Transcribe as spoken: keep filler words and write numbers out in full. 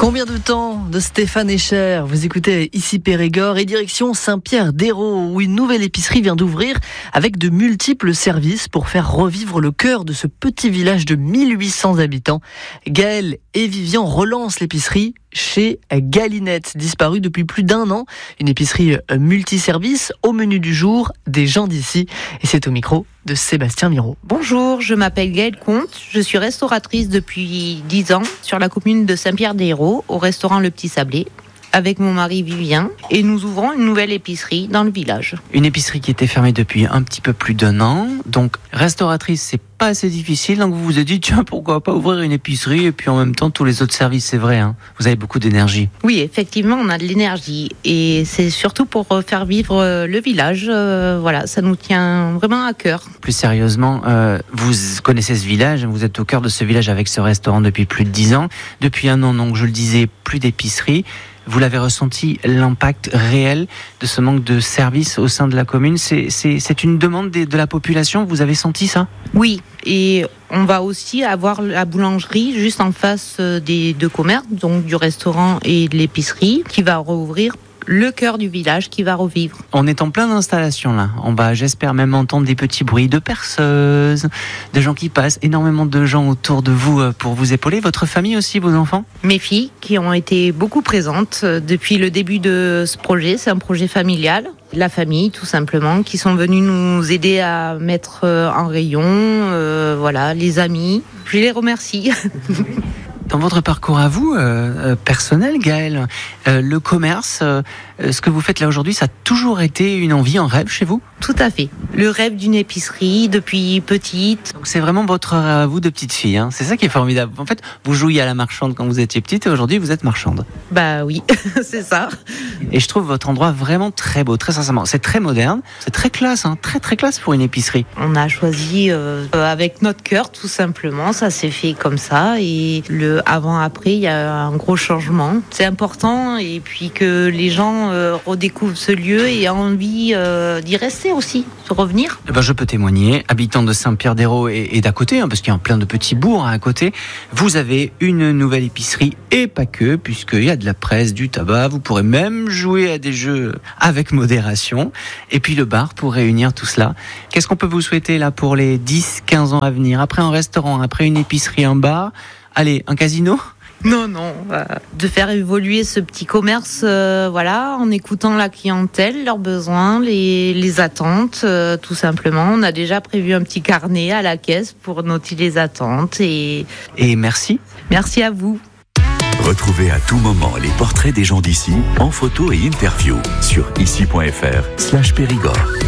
Combien de temps de Stéphane Escher? Vous écoutez ici Périgord et direction Saint-Pierre-d'Hérault où une nouvelle épicerie vient d'ouvrir avec de multiples services pour faire revivre le cœur de ce petit village de mille huit cents habitants. Gaël et Vivian relancent l'épicerie chez Galinette, disparue depuis plus d'un an. Une épicerie multiservice au menu du jour des gens d'ici. Et c'est au micro de Sébastien Miraud. Bonjour, je m'appelle Gaëlle Comte. Je suis restauratrice depuis dix ans sur la commune de Saint-Pierre-d'Hérault au restaurant Le Petit Sablé avec mon mari Vivien et nous ouvrons une nouvelle épicerie dans le village. Une épicerie qui était fermée depuis un petit peu plus d'un an. Donc restauratrice, c'est pas assez difficile. Donc vous vous êtes dit tiens, pourquoi pas ouvrir une épicerie et puis en même temps tous les autres services, c'est vrai, hein, vous avez beaucoup d'énergie. Oui, effectivement, on a de l'énergie et c'est surtout pour faire vivre le village. Euh, voilà, ça nous tient vraiment à cœur. Plus sérieusement, euh, vous connaissez ce village, vous êtes au cœur de ce village avec ce restaurant depuis plus de dix ans. Depuis un an, donc je le disais, plus d'épicerie. Vous l'avez ressenti, l'impact réel de ce manque de services au sein de la commune. C'est, c'est, c'est une demande de, de la population, vous avez senti ça ? Oui, et on va aussi avoir la boulangerie juste en face des deux commerces, donc du restaurant et de l'épicerie, qui va rouvrir. Le cœur du village qui va revivre. On est en plein d'installation là. On va, j'espère, même entendre des petits bruits de perceuses, de gens qui passent, énormément de gens autour de vous pour vous épauler. Votre famille aussi, vos enfants ? Mes filles qui ont été beaucoup présentes depuis le début de ce projet. C'est un projet familial. La famille, tout simplement, qui sont venus nous aider à mettre en rayon. Euh, voilà, les amis. Je les remercie. Dans votre parcours à vous, euh, personnel, Gaëlle, euh, le commerce, euh, ce que vous faites là aujourd'hui, ça a toujours été une envie, un rêve chez vous ? Tout à fait. Le rêve d'une épicerie depuis petite. Donc c'est vraiment votre rêve à vous de petite fille, hein. C'est ça qui est formidable. En fait, vous jouiez à la marchande quand vous étiez petite et aujourd'hui vous êtes marchande. Bah oui, c'est ça. Et je trouve votre endroit vraiment très beau, très sincèrement. C'est très moderne, c'est très classe, hein, très très classe pour une épicerie. On a choisi euh, avec notre cœur, tout simplement. Ça s'est fait comme ça et le avant-après, il y a un gros changement. C'est important et puis que les gens euh, redécouvrent ce lieu et aient envie euh, d'y rester aussi, de revenir. Eh ben, je peux témoigner, habitant de Saint-Pierre-d'Hérault et, et d'à côté, hein, parce qu'il y a plein de petits bourgs à côté, vous avez une nouvelle épicerie et pas que, puisqu'il y a de la presse, du tabac, vous pourrez même jouer à des jeux avec modération, et puis le bar pour réunir tout cela. Qu'est-ce qu'on peut vous souhaiter là pour les dix quinze ans à venir ? Après un restaurant, après une épicerie, un bar, allez, un casino ? Non, non, euh, de faire évoluer ce petit commerce, euh, voilà, en écoutant la clientèle, leurs besoins, les, les attentes, euh, tout simplement. On a déjà prévu un petit carnet à la caisse pour noter les attentes et... Et merci. Merci à vous. Retrouvez à tout moment les portraits des gens d'ici en photo et interview sur ici point fr slash Périgord.